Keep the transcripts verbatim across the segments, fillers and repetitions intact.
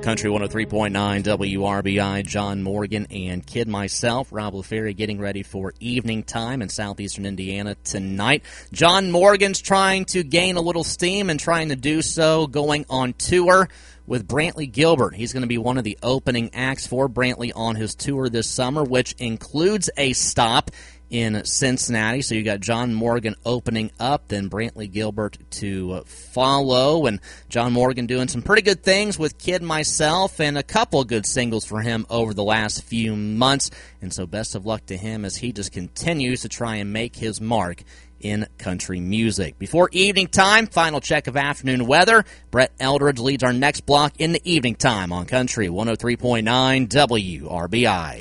Country one oh three point nine W R B I, John Morgan and Kid Myself. Rob LaFerry getting ready for evening time in southeastern Indiana tonight. John Morgan's trying to gain a little steam and trying to do so going on tour with Brantley Gilbert. He's going to be one of the opening acts for Brantley on his tour this summer, which includes a stop in Cincinnati. So you got John Morgan opening up, then Brantley Gilbert to follow, and John Morgan doing some pretty good things with Kid Myself and a couple good singles for him over the last few months. And so best of luck to him as he just continues to try and make his mark in country music. Before evening time, final check of afternoon weather. Brett Eldridge leads our next block in the evening time on Country one oh three point nine W R B I.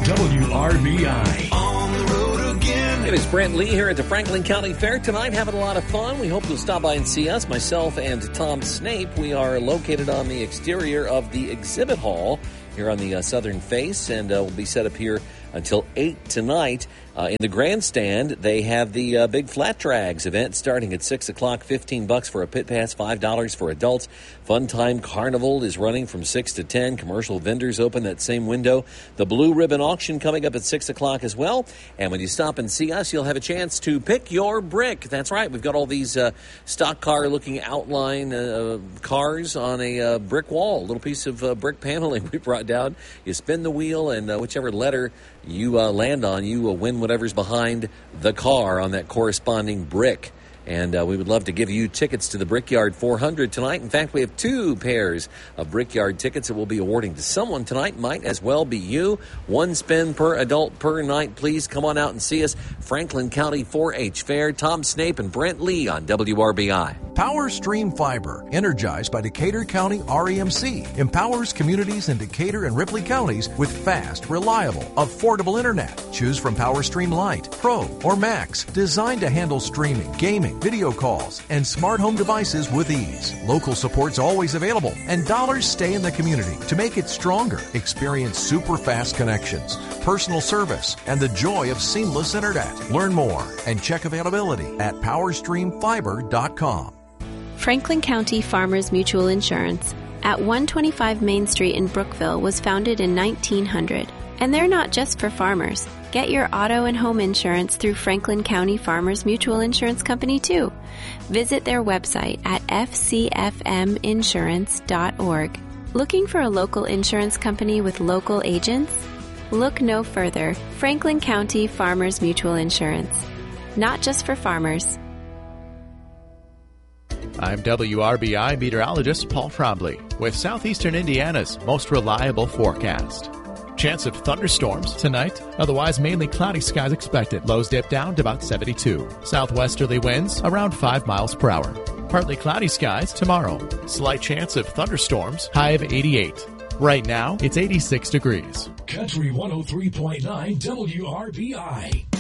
W R B I. On the road again. It is Brent Lee here at the Franklin County Fair tonight, having a lot of fun. We hope you'll stop by and see us, myself and Tom Snape. We are located on the exterior of the exhibit hall here on the uh, southern face, and uh, we'll be set up here until eight tonight. Uh, in the grandstand, they have the uh, Big Flat Drags event starting at six o'clock, fifteen bucks for a pit pass, five dollars for adults. Fun Time Carnival is running from six to ten. Commercial vendors open that same window. The Blue Ribbon Auction coming up at six o'clock as well. And when you stop and see us, you'll have a chance to pick your brick. That's right. We've got all these uh, stock car-looking outline uh, cars on a uh, brick wall, a little piece of uh, brick paneling we brought down. You spin the wheel, and uh, whichever letter you uh, land on, you will win whatever's behind the car on that corresponding brick. And uh, we would love to give you tickets to the Brickyard four hundred tonight. In fact, we have two pairs of Brickyard tickets that we'll be awarding to someone tonight. Might as well be you. One spin per adult per night. Please come on out and see us. Franklin County four H Fair. Tom Snape and Brent Lee on W R B I. Power Stream Fiber, energized by Decatur County R E M C, empowers communities in Decatur and Ripley counties with fast, reliable, affordable internet. Choose from Power Stream Lite, Pro, or Max, designed to handle streaming, gaming, video calls, and smart home devices with ease. Local support's always available, and dollars stay in the community to make it stronger. Experience super fast connections, personal service, and the joy of seamless internet. Learn more and check availability at power stream fiber dot com. Franklin County Farmers Mutual Insurance at one twenty-five Main Street in Brookville was founded in nineteen hundred. And they're not just for farmers. Get your auto and home insurance through Franklin County Farmers Mutual Insurance Company, too. Visit their website at f c f m insurance dot org. Looking for a local insurance company with local agents? Look no further. Franklin County Farmers Mutual Insurance. Not just for farmers. I'm W R B I meteorologist Paul Trombley with Southeastern Indiana's most reliable forecast. Chance of thunderstorms tonight, otherwise mainly cloudy skies expected. Lows dip down to about seventy-two. Southwesterly winds around five miles per hour. Partly cloudy skies tomorrow. Slight chance of thunderstorms, high of eighty-eight. Right now, it's eighty-six degrees. Country one oh three point nine W R B I.